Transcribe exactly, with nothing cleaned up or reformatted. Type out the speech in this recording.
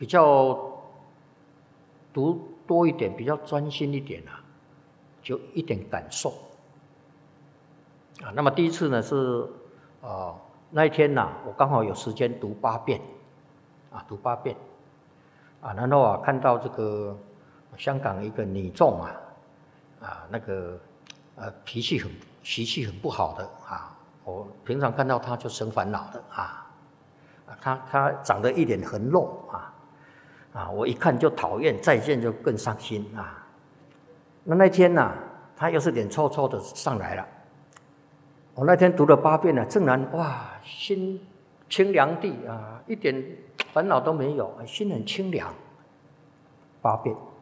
比较读多一点，比较专心一点啊，就一点感受啊。那么第一次呢是呃那一天呐、啊，我刚好有时间读八遍啊，读八遍啊，然后啊看到这个香港一个女众啊啊那个呃脾气很脾气很不好的啊，我平常看到她就生烦恼的啊。他他长得一脸横肉啊啊！我一看就讨厌，再见就更伤心啊。那那天呢、啊，他又是脸臭臭的上来了。我那天读了八遍了，正然哇，心清凉地啊，一点烦恼都没有，心很清凉。八遍